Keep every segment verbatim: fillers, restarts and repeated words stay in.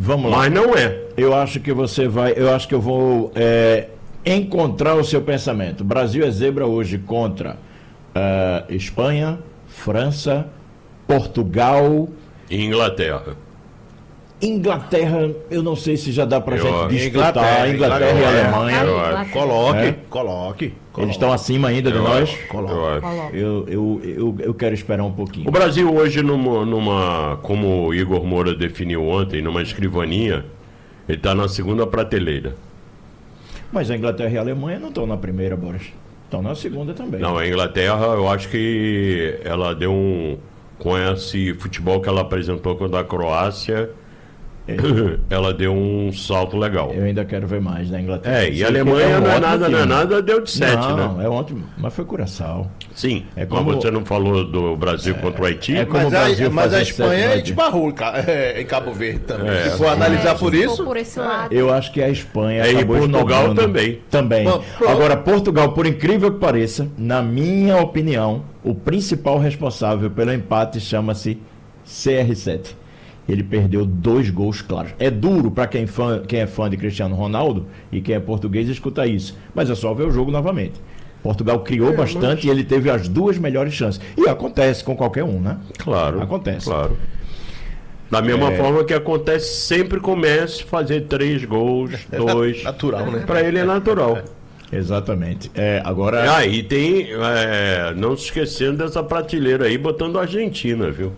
Vamos lá. Mas não é. Eu acho que você vai. Eu acho que eu vou é, encontrar o seu pensamento. O Brasil é zebra hoje contra uh, Espanha, França, Portugal E Inglaterra. Inglaterra, eu não sei se já dá pra Eu gente acho. disputar. Inglaterra, Inglaterra, e Inglaterra. Alemanha. Eu acho. Inglaterra. Coloque, É. coloque, coloque. Eles estão acima ainda de Eu nós. acho. Coloca. Eu acho. Coloca. Eu, eu, eu, eu quero esperar um pouquinho. O Brasil hoje, numa, numa, como o Igor Moura definiu ontem, numa escrivaninha, ele está na segunda prateleira. Mas a Inglaterra e a Alemanha não estão na primeira, Boris. Estão na segunda também. Não, a Inglaterra, eu acho que ela deu um... Com esse futebol que ela apresentou contra a Croácia, ela deu um salto legal. Eu ainda quero ver mais da Inglaterra. É, e Sei a que Alemanha um não é ótimo nada, time. não é nada, deu de sete, não, né? é ótimo. Mas foi Curaçao. Sim, É como- mas você não falou do Brasil contra o Haiti? é como- Mas o Brasil a, mas a fazer Espanha sete, vai esbarrou em Ca- é, em Cabo Verde também. É. Se for analisar É, por se isso. for por esse lado. Eu acho que a Espanha É, e acabou Portugal esnobando. também. Também. Bom, pronto. Agora, Portugal, por incrível que pareça, na minha opinião, o principal responsável pelo empate chama-se C R sete. Ele perdeu dois gols claros. É duro para quem, fã- quem é fã de Cristiano Ronaldo e quem é português escutar isso. Mas é só ver o jogo novamente. Portugal criou É, bastante e ele teve as duas melhores chances. E acontece com qualquer um, né? Claro. Acontece. Claro. Da mesma É. forma que acontece sempre com o Messi fazer três gols, dois. Natural, né? Para ele é natural. Exatamente. É, agora. Ah, e tem. é, não se esquecendo dessa prateleira aí, botando a Argentina, viu?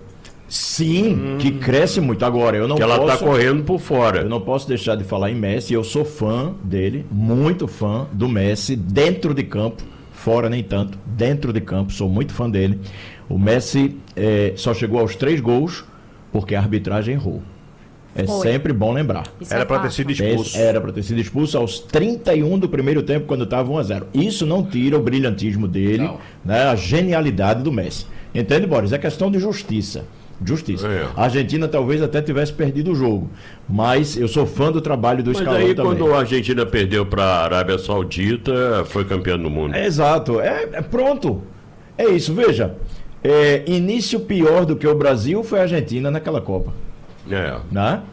Sim, que cresce muito. Agora, eu não Que ela posso. tá correndo por fora. Eu não posso deixar de falar em Messi. Eu sou fã dele, muito fã do Messi, dentro de campo, fora nem tanto, dentro de campo, sou muito fã dele. O Messi eh, só chegou aos três gols porque a arbitragem errou. É Foi. sempre bom lembrar. Isso Era é pra ter fato. sido expulso. Era para ter sido expulso aos trinta e um do primeiro tempo, quando estava um a zero. Isso não tira o brilhantismo dele, Não. né, a genialidade do Messi. Entende, Boris? É questão de justiça. Justiça. É. A Argentina talvez até tivesse perdido o jogo, mas eu sou fã do trabalho do Mas Scaloni aí, também. quando a Argentina perdeu para a Arábia Saudita, foi campeã do mundo. É, exato. É, é pronto. É isso. Veja, é, início pior do que o Brasil foi a Argentina naquela Copa. É. Né?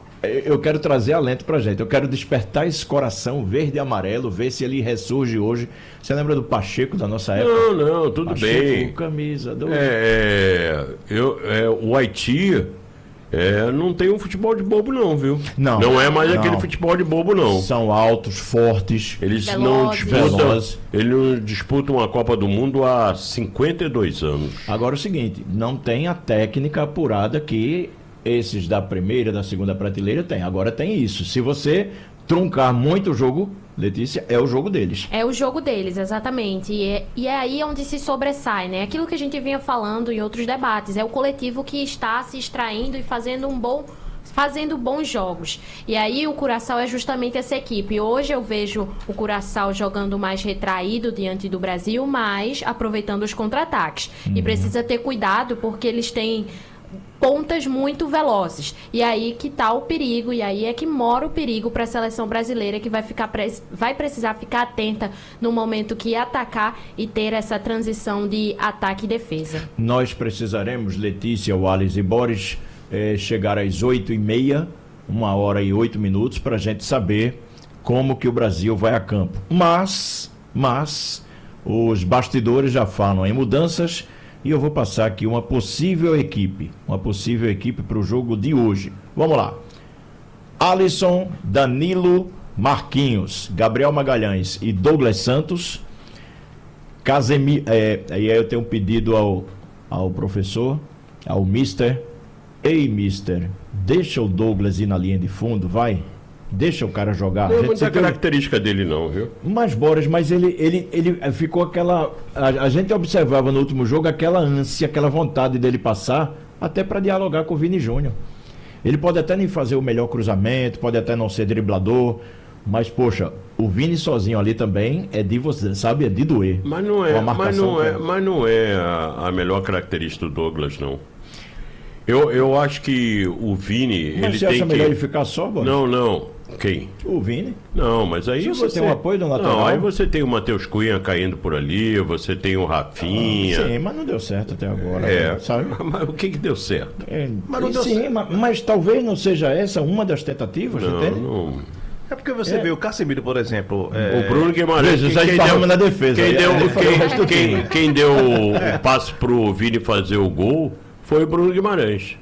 Eu quero trazer alento pra gente. Eu quero despertar esse coração verde e amarelo, ver se ele ressurge hoje. Você lembra do Pacheco da nossa época? Não, não, tudo Pacheco, bem. camisa do... É, eu, é, o Haiti é, não tem um futebol de bobo, não, viu? Não. Não é mais Não. aquele futebol de bobo, não. São altos, fortes. Eles não Velozes. disputam, Velozes. eles não disputam a Copa do Mundo há cinquenta e dois anos. Agora é o seguinte, não tem a técnica apurada que esses da primeira, da segunda prateleira têm. Agora tem isso. Se você truncar muito o jogo, Letícia, é o jogo deles. É o jogo deles, exatamente. E é, e é aí onde se sobressai, né? Aquilo que a gente vinha falando em outros debates. É o coletivo que está se extraindo e fazendo um bom... fazendo bons jogos. E aí o Curaçao é justamente essa equipe. Hoje eu vejo o Curaçao jogando mais retraído diante do Brasil, mas aproveitando os contra-ataques. E precisa ter cuidado porque eles têm pontas muito velozes. E aí que tá o perigo, e aí é que mora o perigo para a seleção brasileira, que vai, ficar pre- vai precisar ficar atenta no momento que atacar e ter essa transição de ataque e defesa. Nós precisaremos, Letícia, Wallace e Boris, eh, chegar às oito e meia, uma hora e oito minutos, para a gente saber como que o Brasil vai a campo. Mas, mas, os bastidores já falam em mudanças e eu vou passar aqui uma possível equipe, uma possível equipe para o jogo de hoje. Vamos lá. Alisson, Danilo, Marquinhos, Gabriel Magalhães e Douglas Santos. Casemiro, é, aí eu tenho um pedido ao, ao professor, ao mister. Ei, mister, deixa o Douglas ir na linha de fundo, vai. Deixa o cara jogar. Não é A gente muita sempre- característica dele, não, viu? Mas, Boris, mas ele, ele, ele ficou aquela... A, a gente observava no último jogo aquela ânsia, aquela vontade dele passar, até para dialogar com o Vini Júnior. Ele pode até nem fazer o melhor cruzamento, pode até não ser driblador, mas, poxa, o Vini sozinho ali também é de você, sabe? É de doer. Mas não é, Uma mas marcação não é, forte. mas não é a, a melhor característica do Douglas, não. Eu, eu acho que o Vini, Mas ele você tem acha que... melhor ele ficar só, Boris? Não, não. quem? O Vini. Não, mas aí Se você tem o apoio do lateral- Não, aí você tem o Matheus Cunha caindo por ali, você tem o Rafinha. Sim, mas não deu certo até agora. É, Sabe? mas o que que deu certo? É, Mas não e deu sim, certo. mas, mas talvez não seja essa uma das tentativas, Não, entende? não. É porque você É. vê o Casemiro, por exemplo. é, O Bruno Guimarães. Veja, quem- já quem falamos deu- na defesa, Quem aí- deu, aí falou o resto quem, do quem, time. quem deu o passe pro Vini fazer o gol foi o Bruno Guimarães.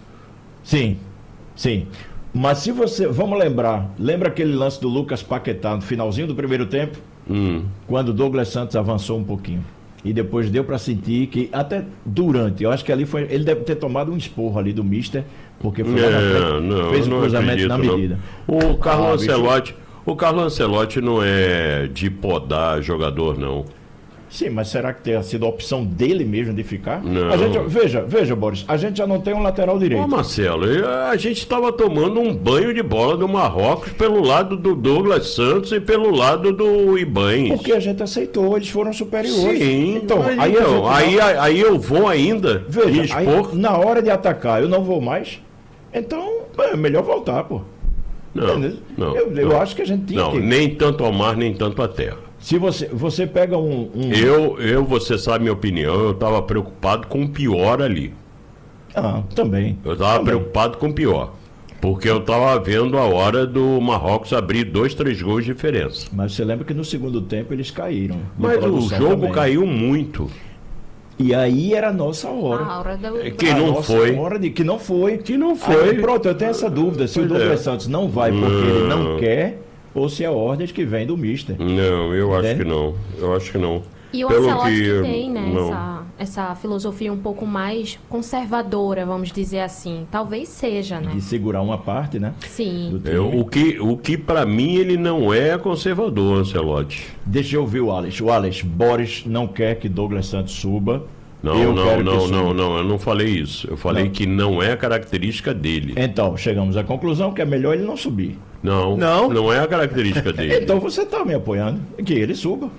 Sim, sim. Mas se você. Vamos lembrar. Lembra aquele lance do Lucas Paquetá no finalzinho do primeiro tempo? Hum. Quando o Douglas Santos avançou um pouquinho. E depois deu para sentir que, até durante, eu acho que ali foi. Ele deve ter tomado um esporro ali do Mister, porque foi lá na Não, frente, não, fez o não cruzamento acredito, na não. medida. O Carlo Ah, bicho. Ancelotti, o Carlo Ancelotti não é de podar jogador, não. Sim, mas será que tenha sido a opção dele mesmo de ficar? Não. A gente, veja, veja, Boris, a gente já não tem um lateral direito. Ô Marcelo, a gente estava tomando um banho de bola do Marrocos pelo lado do Douglas Santos e pelo lado do Ibañez. Porque a gente aceitou, eles foram superiores. Sim, então, mas aí, então, a gente aí, aí eu vou ainda me veja, aí, expor. na hora de atacar, eu não vou mais. Então, é melhor voltar, pô. Não, Entendeu? não, eu, eu não. acho que a gente tinha Não, que. nem tanto ao mar, nem tanto à terra. Se você, você pega um. um- Eu, eu, você sabe minha opinião, eu estava preocupado com o pior ali. Ah, também. Eu estava Também. preocupado com o pior. Porque eu estava vendo a hora do Marrocos abrir dois, três gols de diferença. Mas você lembra que no segundo tempo eles caíram. de Mas o produção jogo também. caiu muito. E aí era a nossa hora. A hora do... É que A não nossa foi. hora de, que não foi. Que não foi. Aí, pronto, eu tenho essa dúvida. Se o Pois Douglas é. Santos não vai porque ele não quer, ou se é ordens que vem do Mister. Não, eu acho Entende? que não. Eu acho que não. E o Pelo Ancelotti que- que tem, né, não. essa, essa filosofia um pouco mais conservadora, vamos dizer assim. Talvez seja, né? De segurar uma parte, né? Sim. Do time. Eu, o que, o que para mim ele não é conservador, Ancelotti. Deixa eu ouvir o Alex. O Alex, Boris não quer que Douglas Santos suba. Não, Eu não, quero que não, suba. não, não, eu não falei isso. Eu falei Não. que não é a característica dele. Então, chegamos à conclusão que é melhor ele não subir. Não, Não? não é a característica dele. Então você está me apoiando. Que ele suba.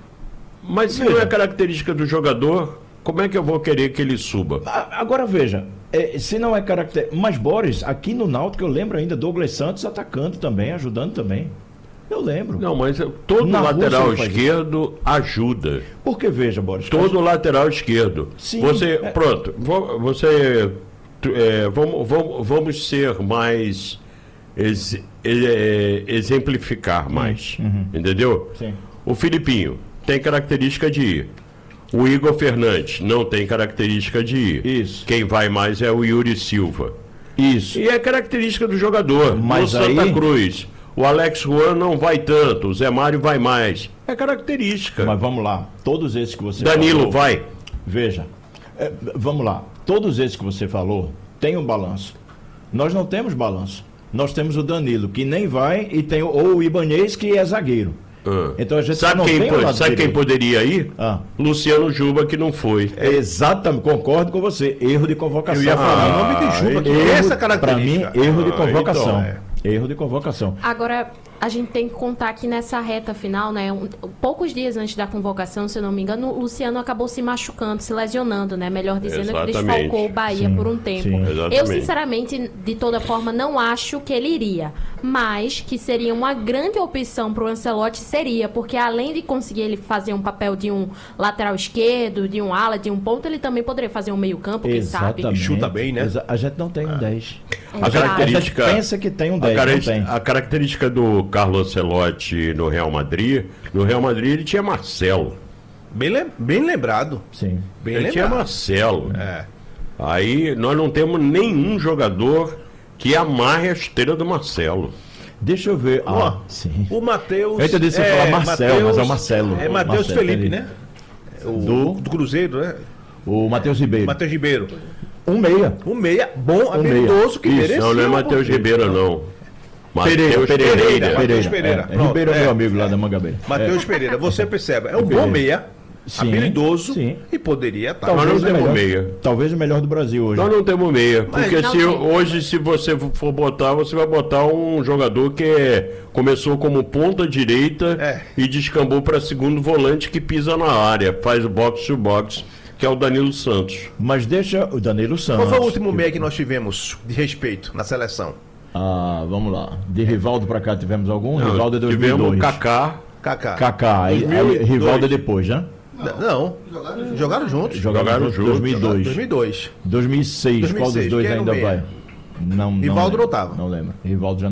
Mas se não é a característica do jogador, como é que eu vou querer que ele suba? A- Agora veja, é, se não é caracter. Mas Boris, aqui no Náutico eu lembro ainda Douglas Santos atacando também, ajudando também. Eu lembro. Não, mas todo Na lateral Rússia ele faz esquerdo ajuda. Porque veja, Boris. Todo lateral esquerdo. Sim, Você, é. pronto, vo- você, tu- é, vamos, vamos, vamos ser mais, ex- é, exemplificar mais, entendeu? Sim. O Filipinho tem característica de ir. O Igor Fernandes não tem característica de ir. Isso. Quem vai mais é o Yuri Silva. Isso. E é característica do jogador. Mas no Santa aí- Cruz, o Alex Juan não vai tanto, o Zé Mário vai mais. É característica. Mas vamos lá. Todos esses que você Danilo falou. vai. Veja. é, vamos lá. Todos esses que você falou têm um balanço. Nós não temos balanço. Nós temos o Danilo, que nem vai, e tem o, ou o Ibañez, que é zagueiro. Ah. Então a gente Sabe, não quem, tem po- o lado sabe quem direito. poderia ir? Ah. Luciano Juba, que não foi. É Exatamente, concordo com você. Erro de convocação. Eu ia falar o nome de Juba, que tem essa Para mim, característica. erro de Ah, convocação. então, é. Erro de convocação. Agora, a gente tem que contar que nessa reta final, né? um- poucos dias antes da convocação, se eu não me engano, o Luciano acabou se machucando, se lesionando, né? Melhor dizendo, que Exatamente. desfalcou o Bahia Sim, por um tempo. sim. Eu, Exatamente. sinceramente, de toda forma, não acho que ele iria. Mas que seria uma grande opção para o Ancelotti, seria, porque além de conseguir ele fazer um papel de um lateral esquerdo, de um ala, de um ponto, ele também poderia fazer um meio-campo, quem sabe? Exatamente. Chuta bem, né? Exa- A gente não tem um dez. A Exato. característica, A gente pensa que tem um a, dez, cara- não tem. a característica do Carlo Ancelotti no Real Madrid, no Real Madrid ele tinha Marcelo. Bem, lem- bem lembrado. Sim. Bem ele tinha lembrado. Marcelo. É. Aí nós não temos nenhum jogador que amarre a esteira do Marcelo. Deixa eu ver. Ó, Ah, sim. O Matheus. Eu entendi você falar Marcelo, mas é o Marcelo. É Matheus Marcelo, Felipe, entendi. né? O, Do- do Cruzeiro, né? O Matheus Ribeiro. Matheus Ribeiro. Um meia. Um meia bom, Um habilidoso, que meia. merecia. Não, não é um Matheus pouquinho. Ribeiro, não. Pereira, Matheus Pereira, Pereira. Matheus Pereira. É, é, Pronto, Ribeiro é é. meu amigo lá da Mangabeira. Matheus Pereira, você percebe, é um bom Pereira. meia, Sim, habilidoso sim. e poderia estar. Nós não Talvez o temos melhor- meia. Talvez o melhor do Brasil hoje. Nós não temos meia. Mas Porque não se, tem. hoje, se você for botar, você vai botar um jogador que é- começou como ponta direita É. e descambou para segundo volante que pisa na área, faz o box to box, que é o Danilo Santos. Mas deixa o Danilo Santos. Qual foi o último meia que nós tivemos de respeito na seleção? Ah, vamos lá. De Rivaldo pra cá tivemos algum? Não, Rivaldo é dois mil e tivemos dois. Kaká. Kaká. Kaká. Aí, aí, dois mil e dois. Rivaldo é depois, né? Não, jogaram juntos. Jogaram juntos. dois mil e dois. dois mil e dois. dois mil e seis. Qual dos dois mil e seis, dois quem é ainda no meio? vai? Não, não Rivaldo lembro. não tava. Não lembro. Rivaldo já